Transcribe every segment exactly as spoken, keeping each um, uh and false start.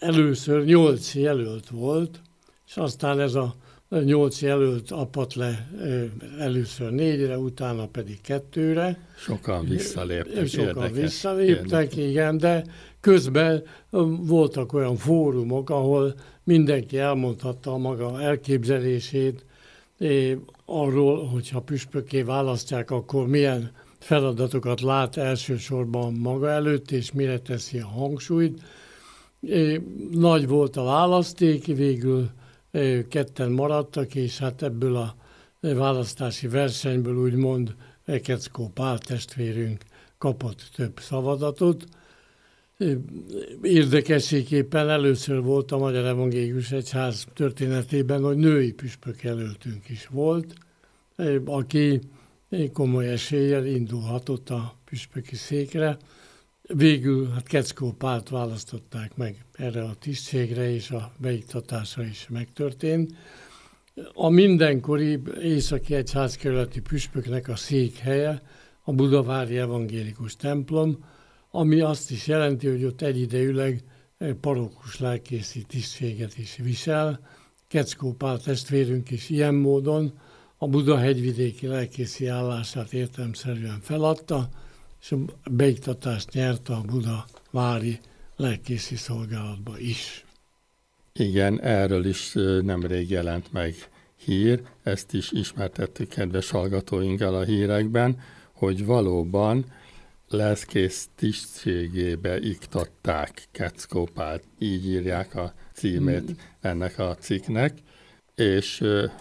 először nyolc jelölt volt, és aztán ez a nyolc jelölt apadt le először négyre, utána pedig kettőre. Sokan visszaléptek. Sokan érdekes, visszaléptek, érdekes. igen, de közben voltak olyan fórumok, ahol mindenki elmondhatta a maga elképzelését arról, hogyha püspökké választják, akkor milyen feladatokat lát elsősorban maga előtt, és mire teszi a hangsúlyt. Nagy volt a választék, végül ketten maradtak, és hát ebből a választási versenyből úgymond Keckó Pál testvérünk kapott több szavazatot. Érdekességképpen először volt a Magyar Evangélikus Egyház történetében, hogy női püspök jelöltünk is volt, aki komoly eséllyel indulhatott a püspöki székre. Végül hát Keckó Pált választották meg erre a tisztségre, és a beiktatása is megtörtént. A mindenkori északi egyházkerületi püspöknek a székhelye a budavári evangélikus templom, ami azt is jelenti, hogy ott egyidejűleg parókus lelkészi tisztséget is visel. Keckó Pál testvérünk is ilyen módon a Buda-hegyvidéki lelkészi állását értelemszerűen feladta, és a beiktatást nyerte a budavári lelkészi szolgálatba is. Igen, erről is nemrég jelent meg hír, ezt is ismertettük kedves hallgatóinkkal a hírekben, hogy valóban lelkész tisztségébe iktatták Keckó Pált, így írják a címét ennek a cikknek, és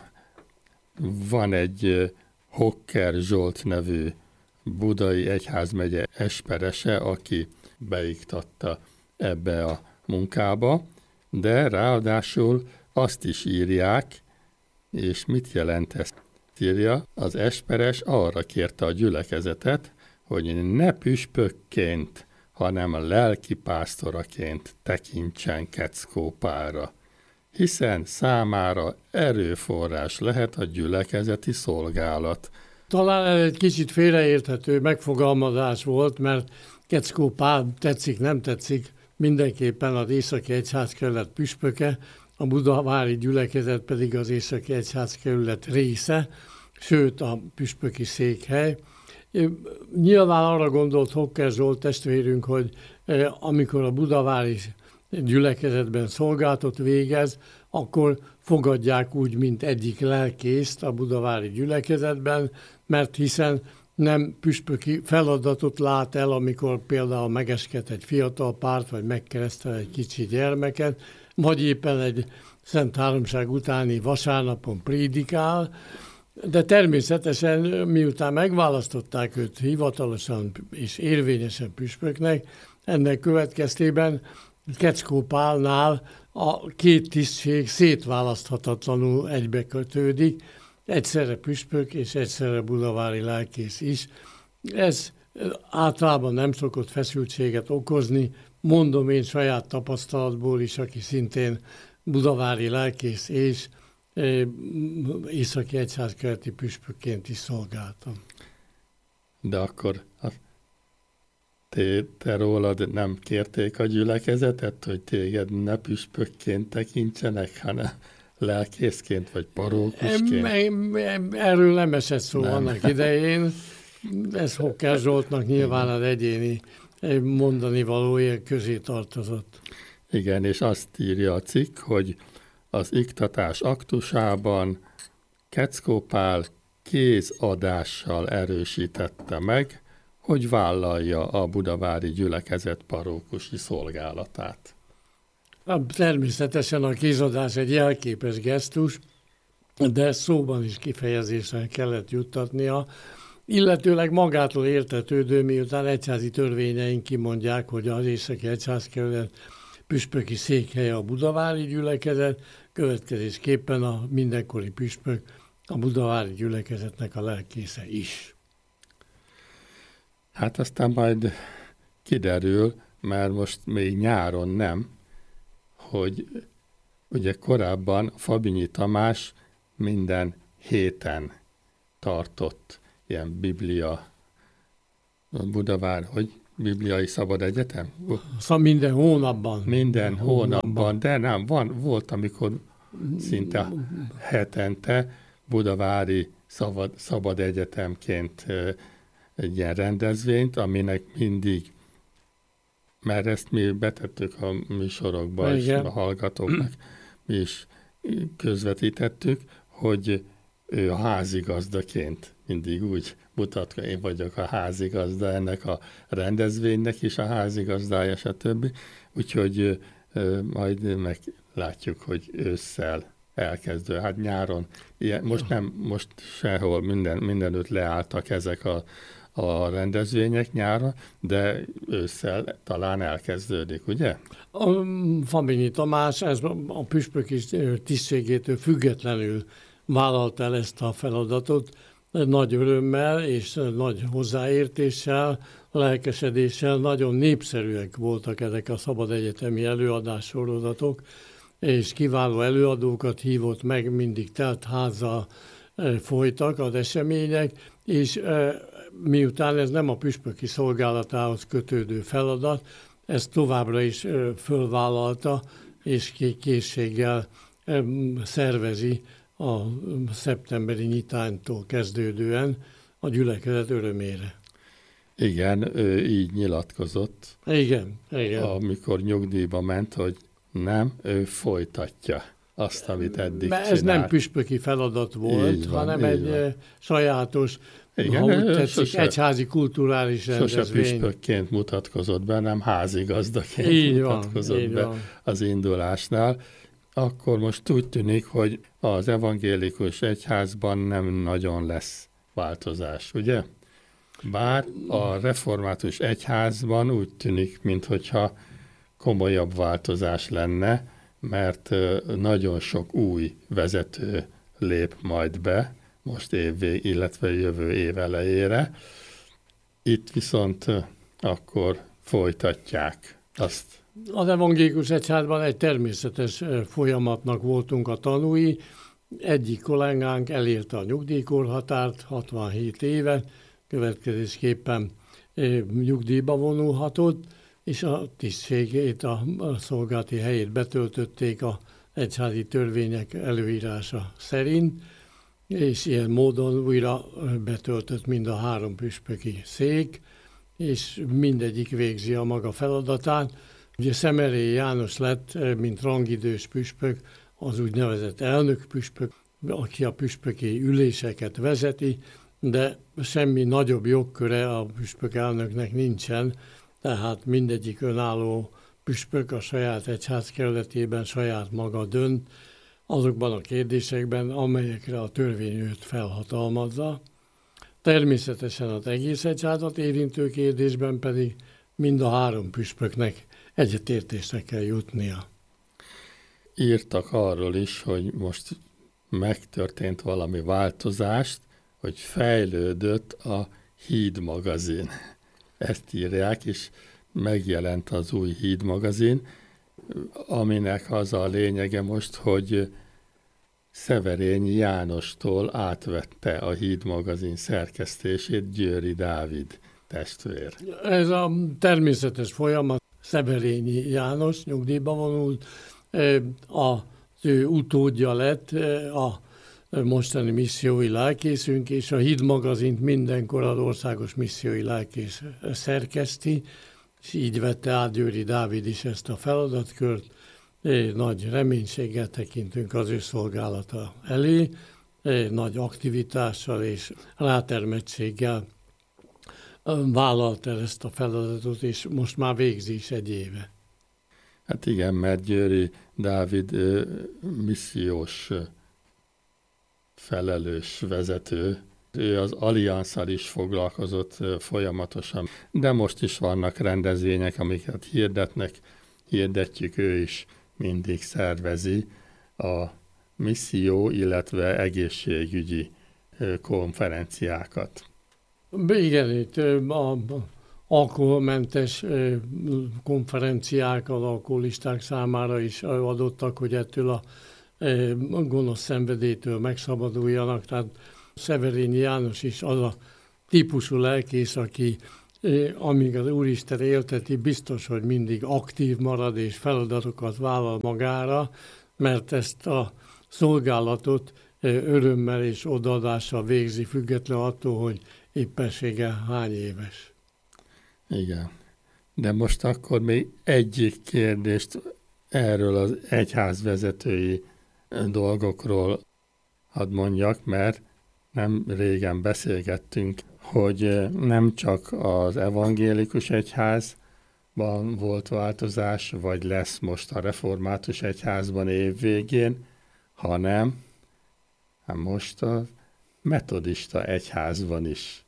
van egy Hocker Zsolt nevű budai egyházmegye esperese, aki beiktatta ebbe a munkába, de ráadásul azt is írják, és mit jelent ezt? Írja, az esperes arra kérte a gyülekezetet, hogy ne püspökként, hanem a lelkipásztoraként tekintsen Keckó Pálra, hiszen számára erőforrás lehet a gyülekezeti szolgálat. Talán ez egy kicsit félreérthető megfogalmazás volt, mert Keckó Pál tetszik, nem tetszik, mindenképpen az északi egyházkerület püspöke, a budavári gyülekezet pedig az északi egyházkerület része, sőt a püspöki székhely. Nyilván arra gondolt Hocker Zsolt testvérünk, hogy amikor a budavári gyülekezetben szolgálatot végez, akkor fogadják úgy, mint egyik lelkészt a budavári gyülekezetben, mert hiszen nem püspöki feladatot lát el, amikor például megesket egy fiatal párt, vagy megkeresztel egy kicsi gyermeket, vagy éppen egy Szent Háromság utáni vasárnapon prédikál, de természetesen miután megválasztották őt hivatalosan és érvényesen püspöknek, ennek következtében Keckó Pálnál a két tisztség szétválaszthatatlanul egybekötődik, egyszerre püspök és egyszerre budavári lelkész is. Ez általában nem szokott feszültséget okozni, mondom én saját tapasztalatból is, aki szintén budavári lelkész és északi egyházkerületi püspökként is szolgáltam. De akkor a te, te rólad nem kérték a gyülekezetet, hogy téged ne püspökként tekintsenek, hanem lelkészként vagy parókusként? Erről nem esett szó nem. annak idején. Ez Hocker Zsoltnak nyilván az egyéni mondani valója közé tartozott. Igen, és azt írja a cikk, hogy az iktatás aktusában Keckó Pál kézadással erősítette meg, hogy vállalja a budavári gyülekezet parókusi szolgálatát. Természetesen a kézadás egy jelképes gesztus, de szóban is kifejezésre kellett juttatnia, illetőleg magától értetődő, miután egyházi törvényeink kimondják, hogy az északi egyházkerület püspöki székhelye a budavári gyülekezet, következésképpen a mindenkori püspök a budavári gyülekezetnek a lelkésze is. Hát aztán majd kiderül, mert most még nyáron nem, hogy ugye korábban Fabinyi Tamás minden héten tartott ilyen biblia, Budavár, hogy Bibliai Szabad Egyetem? Szóval minden hónapban. Minden hónapban, de nem, van, volt, amikor szinte hetente Budavári Szabad, Szabad Egyetemként egy ilyen rendezvényt, aminek mindig, mert ezt mi betettük a műsorokba, és a hallgatóknak mi is közvetítettük, hogy ő a házigazdaként mindig úgy mutatja, én vagyok a házigazda ennek a rendezvénynek is, a házigazdája, stb. Úgyhogy ö, majd meglátjuk, hogy ősszel elkezdő. Hát nyáron, ilyen, most nem, most sehol minden, mindenütt leálltak ezek a, a rendezvények nyáron, de ősszel talán elkezdődik, ugye? A Fabinyi Tamás ez a püspöki tisztségétől függetlenül vállalta el ezt a feladatot, nagy örömmel és nagy hozzáértéssel, lelkesedéssel, nagyon népszerűek voltak ezek a szabad egyetemi előadássorozatok, és kiváló előadókat hívott meg, mindig telt házzal folytak az események, és miután ez nem a püspöki szolgálatához kötődő feladat, ezt továbbra is fölvállalta, és készséggel szervezi a szeptemberi nyitánytól kezdődően a gyülekezet örömére. Igen, ő így nyilatkozott. Igen, igen. Amikor nyugdíjba ment, hogy nem, ő folytatja azt, amit eddig Mert csinált. ez nem püspöki feladat volt, van, hanem egy van. sajátos, igen, ha úgy tetszik, sose, egyházi kulturális rendezvény. Sose püspökként mutatkozott be, nem házigazdaként így mutatkozott van, be van. Az indulásnál. Akkor most úgy tűnik, hogy az evangélikus egyházban nem nagyon lesz változás, ugye? Bár a református egyházban úgy tűnik, minthogyha komolyabb változás lenne, mert nagyon sok új vezető lép majd be, most évvég, illetve jövő év elejére. Itt viszont akkor folytatják azt. Az evangélikus egyházban egy természetes folyamatnak voltunk a tanúi. Egyik kollégánk elérte a nyugdíjkorhatárt, hatvanhét éve, következésképpen nyugdíjba vonulhatott, és a tisztségét, a szolgálati helyét betöltötték a egyházi törvények előírása szerint, és ilyen módon újra betöltött mind a három püspöki szék, és mindegyik végzi a maga feladatát. Ugye Szemerély János lett, mint rangidős püspök, az úgynevezett elnök püspök, aki a püspöki üléseket vezeti, de semmi nagyobb jogköre a püspök elnöknek nincsen, tehát mindegyik önálló püspök a saját egyházkerületében saját maga dönt azokban a kérdésekben, amelyekre a törvény őt felhatalmazza. Természetesen az egész egyházat érintő kérdésben pedig mind a három püspöknek egyetértésre kell jutnia. Írtak arról is, hogy most megtörtént valami változást, hogy fejlődött a Híd magazin. Ezt írják, és megjelent az új Híd magazin, aminek az a lényege most, hogy Szeverényi Jánostól átvette a Híd magazin szerkesztését Győri Dávid testvér. Ez a természetes folyamat. Szeverényi János nyugdíjba vonult, az ő utódja lett a mostani missziói lelkészünk, és a Híd magazint mindenkor az országos missziói lelkész szerkeszti, és így vette át Győri Dávid is ezt a feladatkört. Nagy reménységgel tekintünk az ő szolgálata elé, nagy aktivitással és rátermettséggel vállalta el ezt a feladatot, és most már végzi is egy éve. Hát igen, mert Győri Dávid missziós felelős vezető. Ő az Alliansszal is foglalkozott folyamatosan, de most is vannak rendezvények, amiket hirdetnek, hirdetjük, ő is mindig szervezi a misszió, illetve egészségügyi konferenciákat. Igen, itt a alkoholmentes konferenciák az alkoholisták számára is adottak, hogy ettől a gonosz szenvedélytől megszabaduljanak. Tehát Szeverényi János is az a típusú lelkész, aki amíg az Úristen élteti, biztos, hogy mindig aktív marad és feladatokat vállal magára, mert ezt a szolgálatot örömmel és odaadással végzi, független attól, hogy éppenséggel hány éves. Igen. De most akkor még egyik kérdést erről az egyházvezetői dolgokról hadd mondjak, mert nem régen beszélgettünk, hogy nem csak az evangélikus egyházban volt változás, vagy lesz most a református egyházban év végén, hanem hát most a metodista egyházban is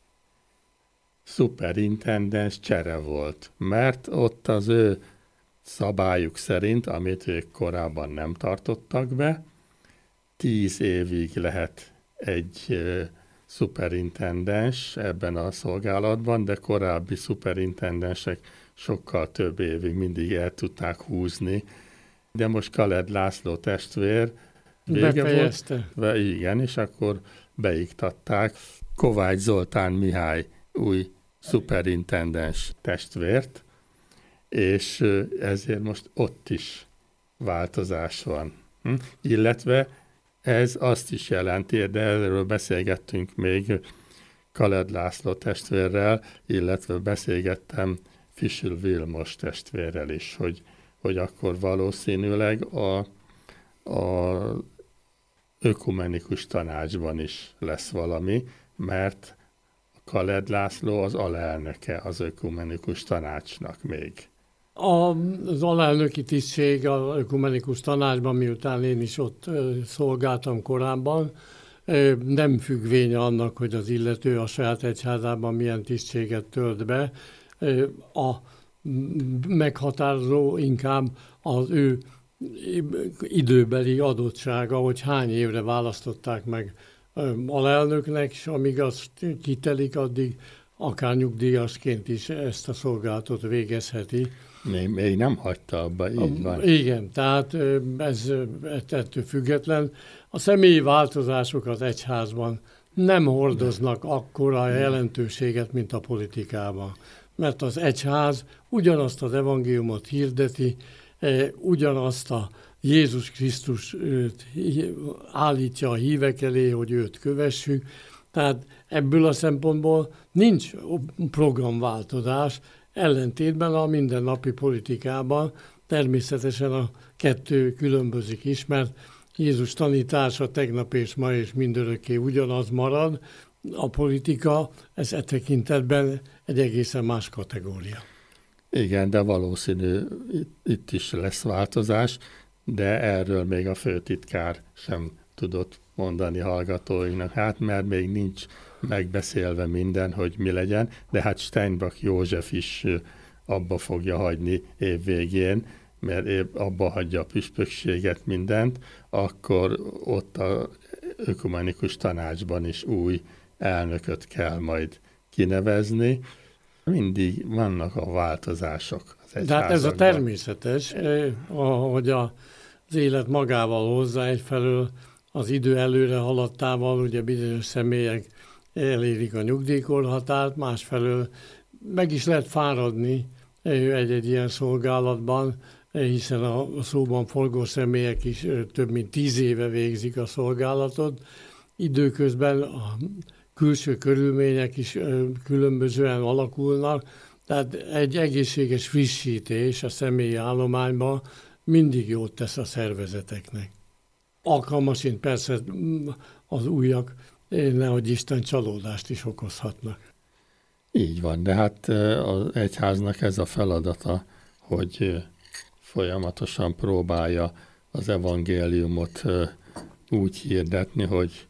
szuperintendens csere volt, mert ott az ő szabályuk szerint, amit ők korábban nem tartottak be, tíz évig lehet egy uh, szuperintendens ebben a szolgálatban, de korábbi szuperintendensek sokkal több évig mindig el tudták húzni. De most Kaled László testvér vége befejezte. volt. Igen, és akkor beiktatták Kovács Zoltán Mihály új szuperintendens testvért, és ezért most ott is változás van. Hm? Illetve ez azt is jelenti, de erről beszélgettünk még Kaled László testvérrel, illetve beszélgettem Fisül Vilmos testvérrel is, hogy, hogy akkor valószínűleg a, a ökumenikus tanácsban is lesz valami, mert Kaled László az alelnöke az ökumenikus tanácsnak még. Az alelnöki tisztség az ökumenikus tanácsban, miután én is ott szolgáltam korábban, nem függvénye annak, hogy az illető a saját egyházában milyen tisztséget tölt be. A meghatározó inkább az ő időbeli adottsága, hogy hány évre választották meg alelnöknek, és amíg az kitelik, addig akár nyugdíjasként is ezt a szolgálatot végezheti. Még, még nem hagyta abba, így van. Igen, tehát ez ettől független. A személyi változások az egyházban nem hordoznak akkora jelentőséget, mint a politikában. Mert az egyház ugyanazt az evangéliumot hirdeti, ugyanazt a Jézus Krisztus állítja a hívek elé, hogy őt kövessük. Tehát ebből a szempontból nincs programváltozás, ellentétben a mindennapi politikában. Természetesen a kettő különbözik is, mert Jézus tanítása tegnap és ma és mindörökké ugyanaz marad. A politika, ez e tekintetben egy egészen más kategória. Igen, de valószínű itt is lesz változás, de erről még a főtitkár sem tudott mondani hallgatóinknak, hát mert még nincs megbeszélve minden, hogy mi legyen, de hát Steinbach József is abba fogja hagyni év végén, mert abba hagyja a püspökséget mindent, akkor ott az ökumenikus tanácsban is új elnököt kell majd kinevezni. Mindig vannak a változások az egyházakban. De hát ez a természetes, ahogy az élet magával hozza, egyfelől az idő előre haladtával, ugye bizonyos személyek elérik a nyugdíjkorhatárt, másfelől meg is lehet fáradni egy-egy ilyen szolgálatban, hiszen a szóban forgó személyek is több mint tíz éve végzik a szolgálatot. Időközben a külső körülmények is különbözően alakulnak, tehát egy egészséges frissítés a személyi állományban mindig jót tesz a szervezeteknek. Alkalmasint persze az újak, nehogy Isten, csalódást is okozhatnak. Így van, de hát az egyháznak ez a feladata, hogy folyamatosan próbálja az evangéliumot úgy hirdetni, hogy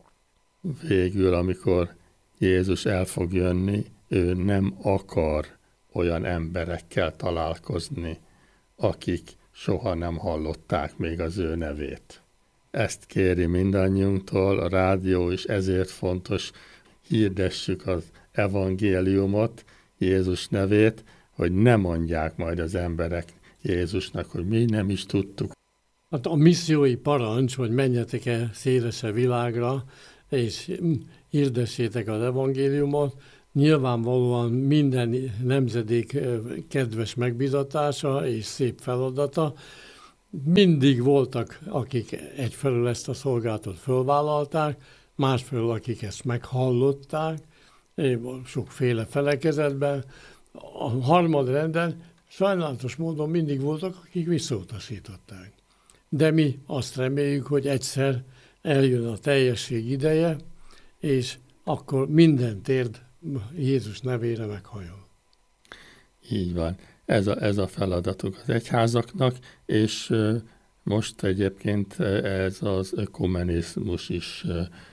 végül, amikor Jézus el fog jönni, ő nem akar olyan emberekkel találkozni, akik soha nem hallották még az ő nevét. Ezt kéri mindannyiunktól, a rádió is ezért fontos, hirdessük az evangéliumot, Jézus nevét, hogy ne mondják majd az emberek Jézusnak, hogy mi nem is tudtuk. Hát a missziói parancs, hogy menjetek el szélesebb világra, és hirdessétek az evangéliumot, nyilvánvalóan minden nemzedék kedves megbizatása és szép feladata. Mindig voltak, akik egyfelől ezt a szolgálatot fölvállalták, másfelől akik ezt meghallották, sokféle felekezetben. A harmadrenden sajnálatos módon mindig voltak, akik visszautasították. De mi azt reméljük, hogy egyszer eljön a teljesség ideje, és akkor minden térd Jézus nevére meghajol. Így van. Ez a, ez a feladatuk az egyházaknak, és most egyébként ez az ökumenizmus is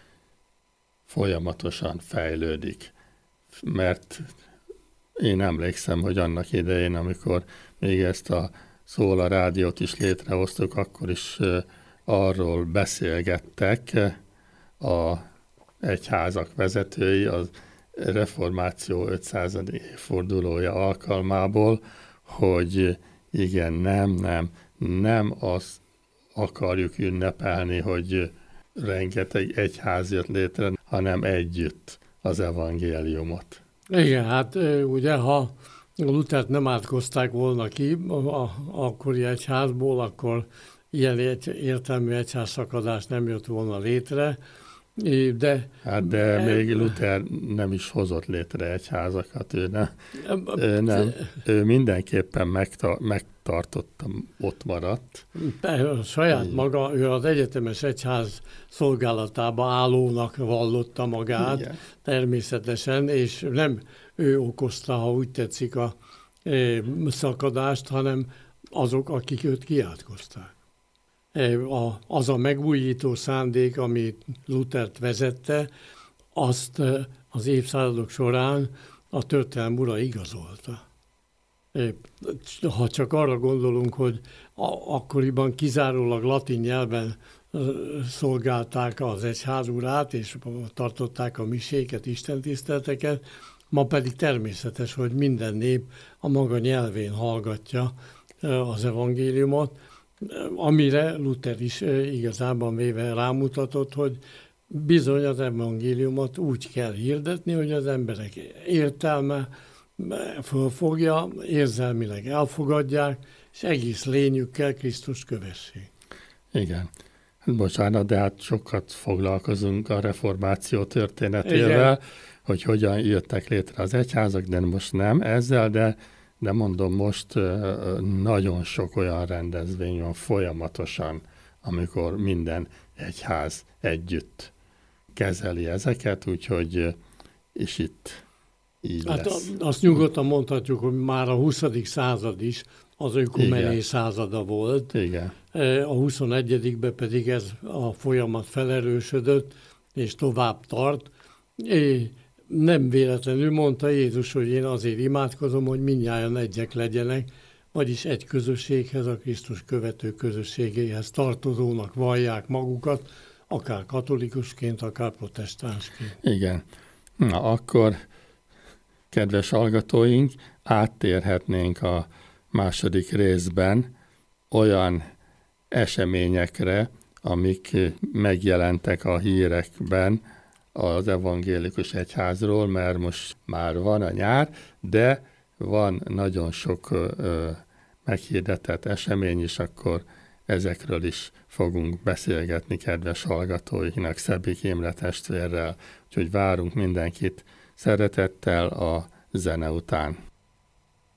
folyamatosan fejlődik. Mert én emlékszem, hogy annak idején, amikor még ezt a Szól a rádiót is létrehoztuk, akkor is arról beszélgettek a egyházak vezetői az reformáció ötszázadik évfordulója alkalmából, hogy igen, nem, nem, nem azt akarjuk ünnepelni, hogy rengeteg egyház jött létre, hanem együtt az evangéliumot. Igen, hát ugye, ha Lutert nem átkozták volna ki a akkori egyházból, akkor ilyen értelmű egyházszakadás nem jött volna létre. De, hát de még Luther nem is hozott létre egyházakat, ő nem. Ő, nem, ő mindenképpen megta, megtartotta, ott maradt. Saját Így. maga, ő az egyetemes egyház szolgálatába állónak vallotta magát, Igen. természetesen, és nem ő okozta, ha úgy tetszik, a e, szakadást, hanem azok, akik őt kiátkozták. A, az a megújító szándék, amit Luthert vezette, azt az évszázadok során a történelem ura igazolta. Ha csak arra gondolunk, hogy akkoriban kizárólag latin nyelven szolgálták az egyház urát, és tartották a miséket, istentiszteleteket, ma pedig természetes, hogy minden nép a maga nyelvén hallgatja az evangéliumot, amire Luther is igazában véve rámutatott, hogy bizony az evangéliumot úgy kell hirdetni, hogy az emberek értelme fölfogja, érzelmileg elfogadják, és egész lényükkel Krisztust kövessék. Igen. Bocsánat, de hát sokat foglalkozunk a reformáció történetével, Igen. hogy hogyan jöttek létre az egyházak, de most nem ezzel, de De mondom, most nagyon sok olyan rendezvény van folyamatosan, amikor minden egyház együtt kezeli ezeket, úgyhogy és itt így hát lesz. Azt nyugodtan mondhatjuk, hogy már a huszadik század is az ökumené százada volt. Igen. A huszonegyedikben pedig ez a folyamat felerősödött, és tovább tart. Nem véletlenül mondta Jézus, hogy én azért imádkozom, hogy mindnyájan egyek legyenek, vagyis egy közösséghez, a Krisztus követő közösségéhez tartozónak vallják magukat, akár katolikusként, akár protestánsként. Igen. Na akkor, kedves hallgatóink, áttérhetnénk a második részben olyan eseményekre, amik megjelentek a hírekben, az evangélikus egyházról, mert most már van a nyár, de van nagyon sok ö, meghirdetett esemény is, akkor ezekről is fogunk beszélgetni kedves hallgatóinknak, Szebbik Imre testvérrel, úgyhogy várunk mindenkit szeretettel a zene után.